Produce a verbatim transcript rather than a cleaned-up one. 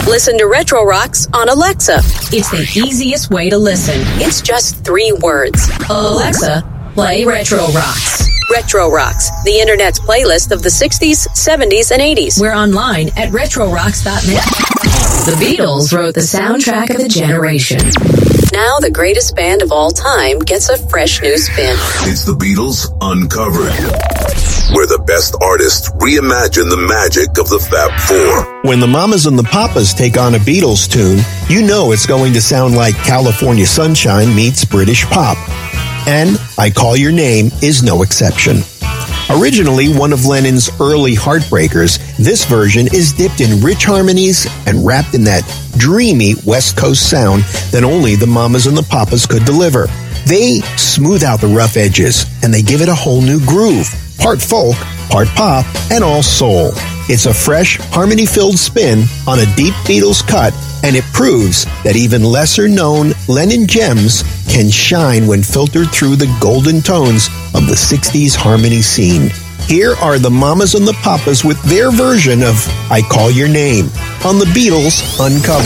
Listen to Retro Rocks on Alexa. It's the easiest way to listen. It's just three words. Alexa, play Retro Rocks. Retro Rocks, the internet's playlist of the sixties, seventies, and eighties. We're online at retro rocks dot net. The Beatles wrote the soundtrack of a generation. Now the greatest band of all time gets a fresh new spin. It's the Beatles Uncovered, where the best artists reimagine the magic of the Fab Four. When the Mamas and the Papas take on a Beatles tune, you know it's going to sound like California Sunshine meets British pop. And I Call Your Name is no exception. Originally one of Lennon's early heartbreakers, this version is dipped in rich harmonies and wrapped in that dreamy West Coast sound that only the Mamas and the Papas could deliver. They smooth out the rough edges, and they give it a whole new groove. Part folk, part pop, and all soul. It's a fresh, harmony-filled spin on a deep Beatles cut, and it proves that even lesser-known Lennon gems can shine when filtered through the golden tones of the sixties harmony scene. Here are the Mamas and the Papas with their version of I Call Your Name on the Beatles Uncovered.